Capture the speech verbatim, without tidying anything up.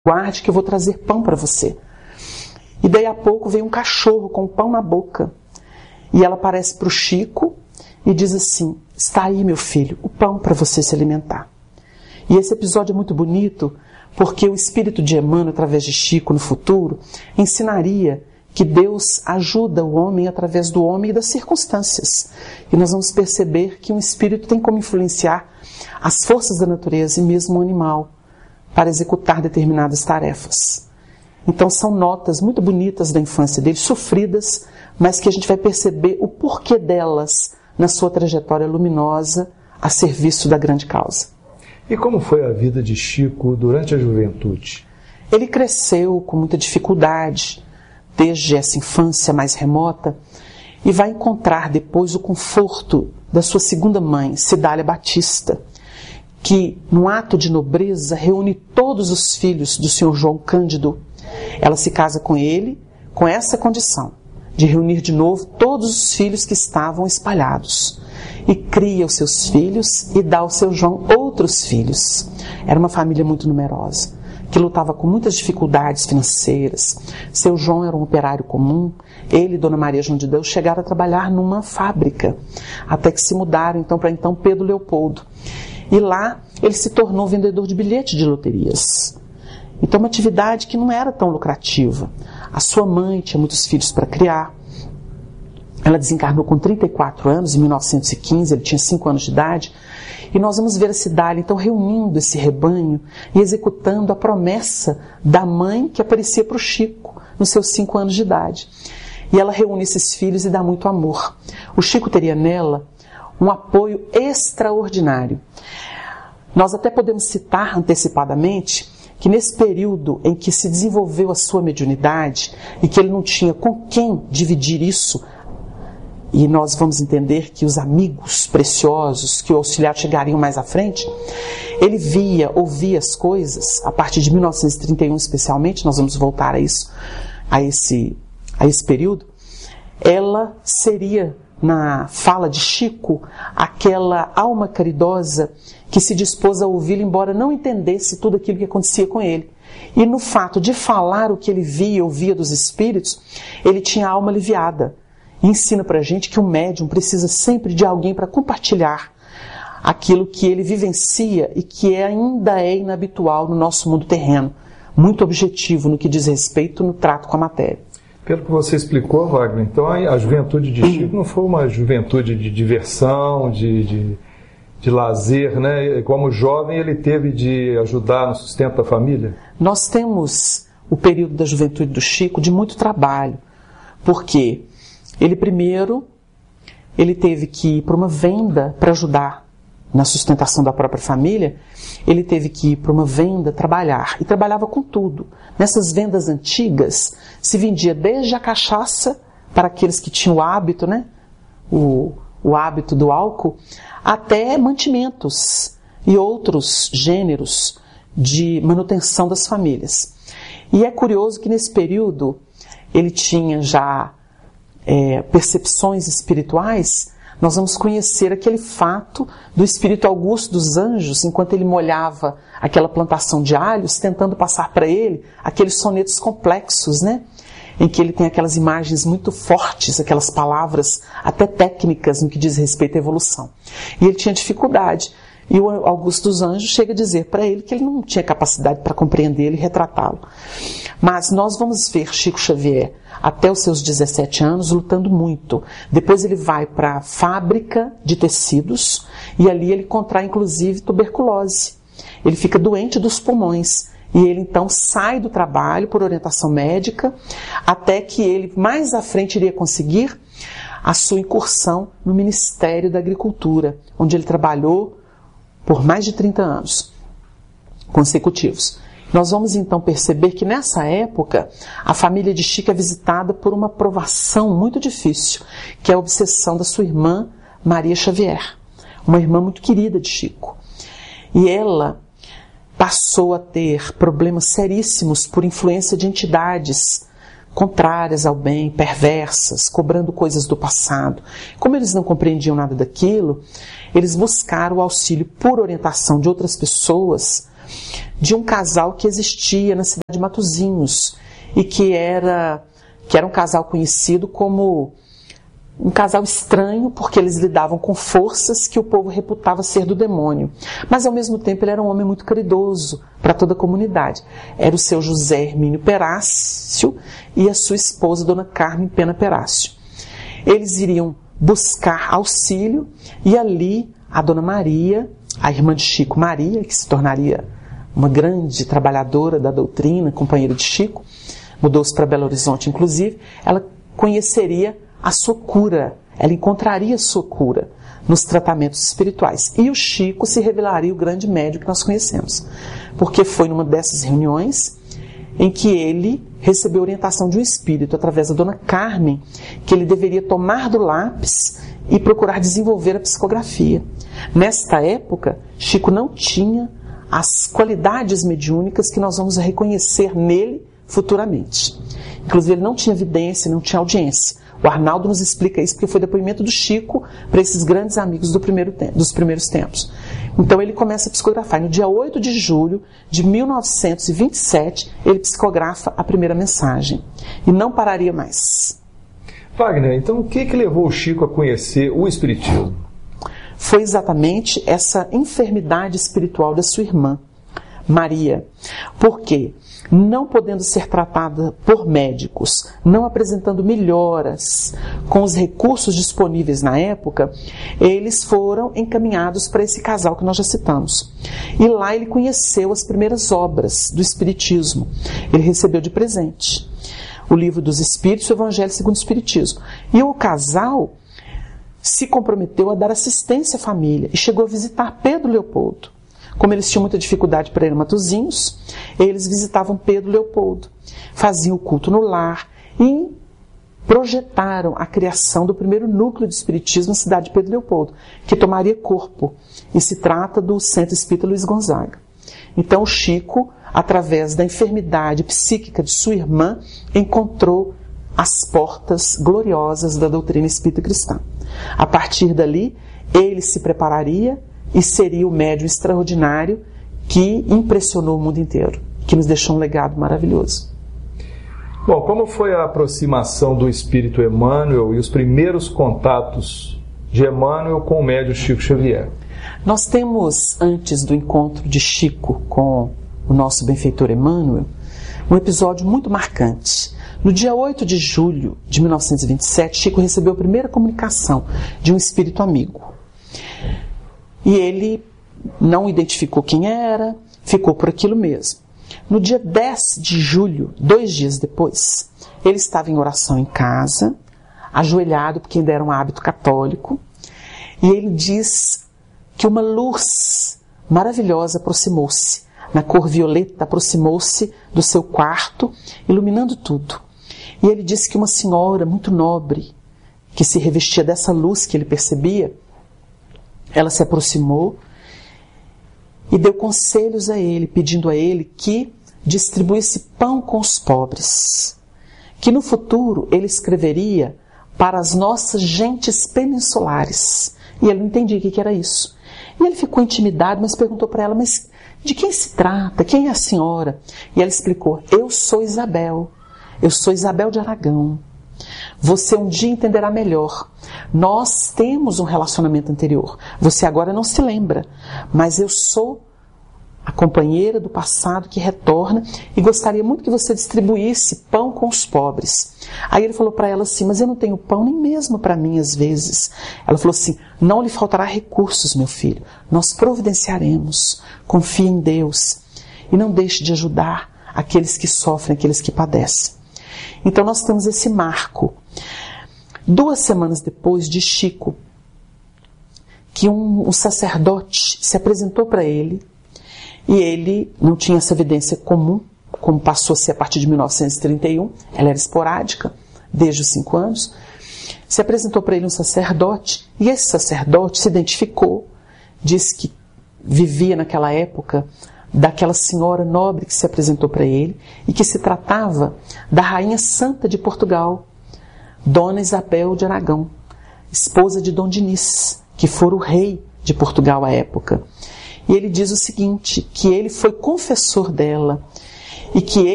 guarde que eu vou trazer pão para você. E daí a pouco vem um cachorro com pão na boca. E ela aparece para o Chico e diz assim: está aí, meu filho, o pão para você se alimentar. E esse episódio é muito bonito porque o espírito de Emmanuel, através de Chico no futuro, ensinaria que Deus ajuda o homem através do homem e das circunstâncias. E nós vamos perceber que um espírito tem como influenciar as forças da natureza e mesmo o animal para executar determinadas tarefas. Então são notas muito bonitas da infância dele, sofridas, mas que a gente vai perceber o porquê delas na sua trajetória luminosa a serviço da grande causa. E como foi a vida de Chico durante a juventude? Ele cresceu com muita dificuldade, desde essa infância mais remota, e vai encontrar depois o conforto da sua segunda mãe, Cidália Batista, que, num ato de nobreza, reúne todos os filhos do senhor João Cândido. Ela se casa com ele com essa condição, de reunir de novo todos os filhos que estavam espalhados. E cria os seus filhos e dá ao seu João outros filhos. Era uma família muito numerosa, que lutava com muitas dificuldades financeiras. Seu João era um operário comum. Ele e Dona Maria João de Deus chegaram a trabalhar numa fábrica, até que se mudaram então para então Pedro Leopoldo. E lá ele se tornou vendedor de bilhete de loterias. Então uma atividade que não era tão lucrativa. A sua mãe tinha muitos filhos para criar. Ela desencarnou com trinta e quatro anos, em mil novecentos e quinze, ele tinha cinco anos de idade. E nós vamos ver a Cidália, então, reunindo esse rebanho e executando a promessa da mãe que aparecia para o Chico, nos seus cinco anos de idade. E ela reúne esses filhos e dá muito amor. O Chico teria nela um apoio extraordinário. Nós até podemos citar antecipadamente que nesse período em que se desenvolveu a sua mediunidade e que ele não tinha com quem dividir isso, e nós vamos entender que os amigos preciosos que o auxiliar chegariam mais à frente, ele via, ouvia as coisas, a partir de mil novecentos e trinta e um especialmente, nós vamos voltar a isso, a esse, a esse período, ela seria, na fala de Chico, aquela alma caridosa que se dispôs a ouvi-lo, embora não entendesse tudo aquilo que acontecia com ele. E no fato de falar o que ele via, ouvia dos espíritos, ele tinha a alma aliviada. E ensina para a gente que o médium precisa sempre de alguém para compartilhar aquilo que ele vivencia e que ainda é inabitual no nosso mundo terreno, muito objetivo no que diz respeito no trato com a matéria. Pelo que você explicou, Wagner, então a juventude de Chico não foi uma juventude de diversão, de, de, de lazer, né? Como jovem ele teve de ajudar no sustento da família? Nós temos o período da juventude do Chico de muito trabalho, porque ele primeiro, ele teve que ir para uma venda para ajudar na sustentação da própria família. Ele teve que ir para uma venda trabalhar, e trabalhava com tudo. Nessas vendas antigas, se vendia desde a cachaça, para aqueles que tinham o hábito, né? o, o hábito do álcool, até mantimentos e outros gêneros de manutenção das famílias. E é curioso que nesse período ele tinha já É, percepções espirituais. Nós vamos conhecer aquele fato do Espírito Augusto dos Anjos, enquanto ele molhava aquela plantação de alhos, tentando passar para ele aqueles sonetos complexos, né? Em que ele tem aquelas imagens muito fortes, aquelas palavras até técnicas no que diz respeito à evolução. E ele tinha dificuldade. E o Augusto dos Anjos chega a dizer para ele que ele não tinha capacidade para compreender e retratá-lo. Mas nós vamos ver Chico Xavier até os seus dezessete anos lutando muito. Depois ele vai para a fábrica de tecidos e ali ele contrai inclusive tuberculose. Ele fica doente dos pulmões e ele então sai do trabalho por orientação médica, até que ele mais à frente iria conseguir a sua incursão no Ministério da Agricultura, onde ele trabalhou por mais de trinta anos consecutivos. Nós vamos então perceber que nessa época a família de Chico é visitada por uma provação muito difícil, que é a obsessão da sua irmã Maria Xavier, uma irmã muito querida de Chico. E ela passou a ter problemas seríssimos por influência de entidades contrárias ao bem, perversas, cobrando coisas do passado. Como eles não compreendiam nada daquilo, eles buscaram o auxílio por orientação de outras pessoas de um casal que existia na cidade de Matosinhos e que era, que era um casal conhecido como um casal estranho, porque eles lidavam com forças que o povo reputava ser do demônio. Mas, ao mesmo tempo, ele era um homem muito caridoso para toda a comunidade. Era o seu José Hermínio Perácio e a sua esposa, Dona Carmen Pena Perácio. Eles iriam buscar auxílio e ali a Dona Maria, a irmã de Chico, Maria, que se tornaria uma grande trabalhadora da doutrina, companheira de Chico, mudou-se para Belo Horizonte, inclusive, ela conheceria a sua cura, ela encontraria a sua cura nos tratamentos espirituais. E o Chico se revelaria o grande médium que nós conhecemos, porque foi numa dessas reuniões em que ele recebeu orientação de um espírito, através da Dona Carmen, que ele deveria tomar do lápis e procurar desenvolver a psicografia. Nesta época, Chico não tinha as qualidades mediúnicas que nós vamos reconhecer nele futuramente. Inclusive, ele não tinha vidência, não tinha audiência. O Arnaldo nos explica isso porque foi depoimento do Chico para esses grandes amigos do primeiro tempo, dos primeiros tempos. Então ele começa a psicografar. E no dia oito de julho de mil novecentos e vinte e sete, ele psicografa a primeira mensagem. E não pararia mais. Wagner, então o que, que levou o Chico a conhecer o Espiritismo? Foi exatamente essa enfermidade espiritual da sua irmã, Maria. Por quê? Não podendo ser tratada por médicos, não apresentando melhoras com os recursos disponíveis na época, eles foram encaminhados para esse casal que nós já citamos. E lá ele conheceu as primeiras obras do Espiritismo. Ele recebeu de presente o Livro dos Espíritos e o Evangelho segundo o Espiritismo. E o casal se comprometeu a dar assistência à família e chegou a visitar Pedro Leopoldo. Como eles tinham muita dificuldade para ir a Matosinhos, eles visitavam Pedro Leopoldo, faziam o culto no lar e projetaram a criação do primeiro núcleo de espiritismo na cidade de Pedro Leopoldo, que tomaria corpo, e se trata do Centro Espírita Luiz Gonzaga. Então o Chico, através da enfermidade psíquica de sua irmã, encontrou as portas gloriosas da doutrina espírita cristã. A partir dali, ele se prepararia e seria o médium extraordinário que impressionou o mundo inteiro, que nos deixou um legado maravilhoso. Bom, como foi a aproximação do Espírito Emmanuel e os primeiros contatos de Emmanuel com o médium Chico Xavier? Nós temos, antes do encontro de Chico com o nosso benfeitor Emmanuel, um episódio muito marcante. No dia oito de julho de mil novecentos e vinte e sete, Chico recebeu a primeira comunicação de um espírito amigo. E ele não identificou quem era, ficou por aquilo mesmo. No dia dez de julho, dois dias depois, ele estava em oração em casa, ajoelhado, porque ainda era um hábito católico, e ele diz que uma luz maravilhosa aproximou-se, na cor violeta, aproximou-se do seu quarto, iluminando tudo. E ele disse que uma senhora muito nobre, que se revestia dessa luz que ele percebia, ela se aproximou e deu conselhos a ele, pedindo a ele que distribuísse pão com os pobres, que no futuro ele escreveria para as nossas gentes peninsulares. E ele não entendia o que era isso. E ele ficou intimidado, mas perguntou para ela, mas de quem se trata? Quem é a senhora? E ela explicou, eu sou Isabel, eu sou Isabel de Aragão. Você um dia entenderá melhor. Nós temos um relacionamento anterior. Você agora não se lembra, mas eu sou a companheira do passado que retorna e gostaria muito que você distribuísse pão com os pobres. Aí ele falou para ela assim, mas eu não tenho pão nem mesmo para mim às vezes. Ela falou assim, não lhe faltará recursos, meu filho. Nós providenciaremos. Confie em Deus e não deixe de ajudar aqueles que sofrem, aqueles que padecem. Então nós temos esse marco. Duas semanas depois de Chico, que um, um sacerdote se apresentou para ele, e ele não tinha essa evidência comum, como passou a ser a partir de mil novecentos e trinta e um, ela era esporádica, desde os cinco anos, se apresentou para ele um sacerdote, e esse sacerdote se identificou, disse que vivia naquela época daquela senhora nobre que se apresentou para ele e que se tratava da rainha santa de Portugal, Dona Isabel de Aragão, esposa de Dom Dinis, que fora o rei de Portugal à época. E ele diz o seguinte, que ele foi confessor dela e que